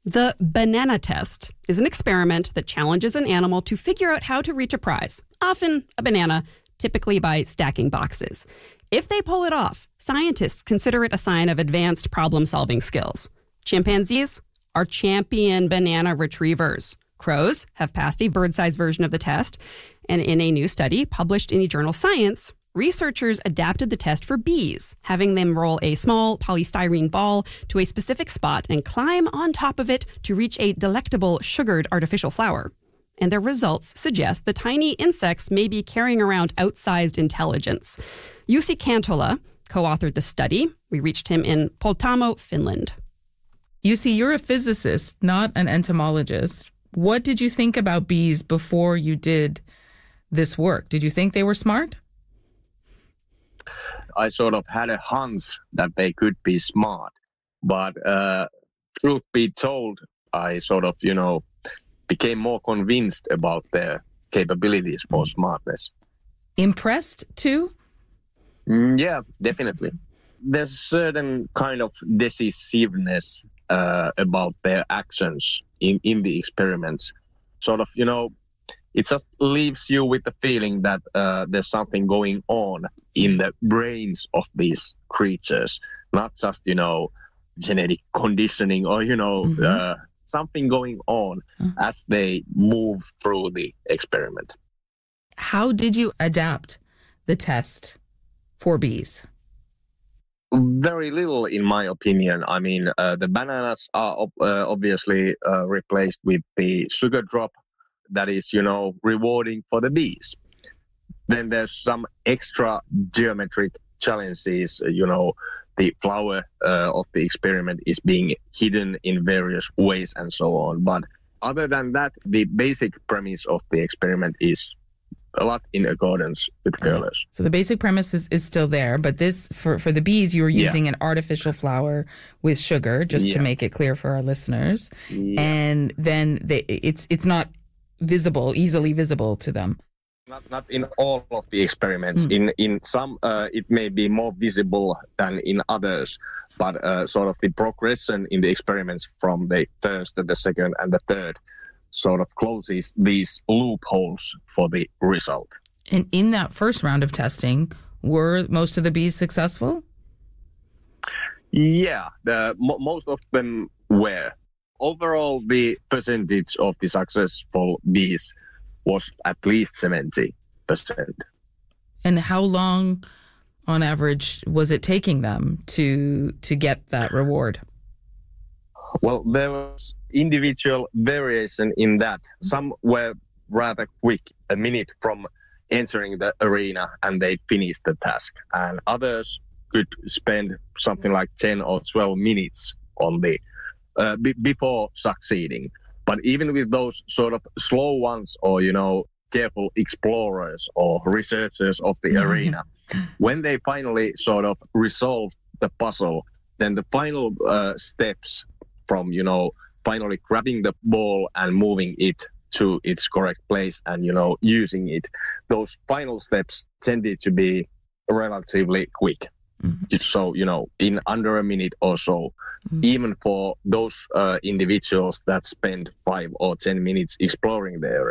The banana test is an experiment that challenges an animal to figure out how to reach a prize, often a banana, typically by stacking boxes. If they pull it off, scientists consider it a sign of advanced problem-solving skills. Chimpanzees are champion banana retrievers. Crows have passed a bird-sized version of the test, and in a new study published in the journal Science, researchers adapted the test for bees, having them roll a small polystyrene ball to a specific spot and climb on top of it to reach a delectable sugared artificial flower. And their results suggest the tiny insects may be carrying around outsized intelligence. Jussi Kantola co-authored the study. We reached him in Poltamo, Finland. Jussi, you're a physicist, not an entomologist. What did you think about bees before you did this work? Did you think they were smart? I sort of had a hunch that they could be smart. But truth be told, I sort of, became more convinced about their capabilities for smartness. Impressed too? Yeah, definitely. There's a certain kind of decisiveness about their actions in the experiments. Sort of, it just leaves you with the feeling that there's something going on in the brains of these creatures, not just, genetic conditioning or, something going on as they move through the experiment. How did you adapt the test for bees? Very little, in my opinion. I mean, the bananas are obviously replaced with the sugar drop that is, rewarding for the bees. Then there's some extra geometric challenges, the flower of the experiment is being hidden in various ways and so on. But other than that, the basic premise of the experiment is a lot in accordance with Köhler's. So the basic premise is still there, but this, for the bees, you were using an artificial flower with sugar, just to make it clear for our listeners. Yeah. And then it's not easily visible to them. Not in all of the experiments. In some, it may be more visible than in others, but sort of the progression in the experiments from the first to the second and the third sort of closes these loopholes for the result. And in that first round of testing, were most of the bees successful? Yeah, most of them were. Overall, the percentage of the successful bees was at least 70%. And how long, on average, was it taking them to get that reward? Well, there was individual variation in that. Some were rather quick, a minute from entering the arena, and they finished the task. And others could spend something like 10 or 12 minutes on the before succeeding. But even with those sort of slow ones or, careful explorers or researchers of the arena, when they finally sort of resolved the puzzle, then the final steps from, finally grabbing the ball and moving it to its correct place and, using it, those final steps tended to be relatively quick. So, in under a minute or so, even for those individuals that spend 5 or 10 minutes exploring the area.